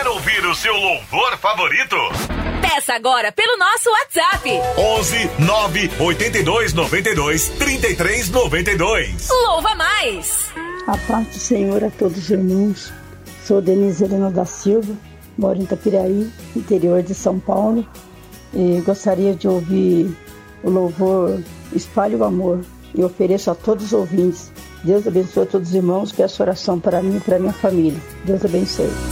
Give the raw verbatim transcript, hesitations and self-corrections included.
Quer ouvir o seu louvor favorito? Peça agora pelo nosso WhatsApp. onze nove oito dois nove dois três três nove dois. Louva mais. A paz do Senhor a todos os irmãos. Sou Denise Helena da Silva, moro em Itapiraí, interior de São Paulo. E gostaria de ouvir o louvor Espalhe o Amor. E ofereço a todos os ouvintes. Deus abençoe a todos os irmãos. Peço oração para mim e para minha família. Deus abençoe.